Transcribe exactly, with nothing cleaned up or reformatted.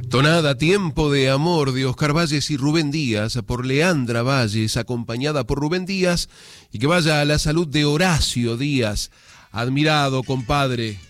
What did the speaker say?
Tonada Tiempo de Amor de Oscar Valles y Rubén Díaz por Leandra Valles, acompañada por Rubén Díaz, y que vaya a la salud de Horacio Díaz. Admirado, compadre,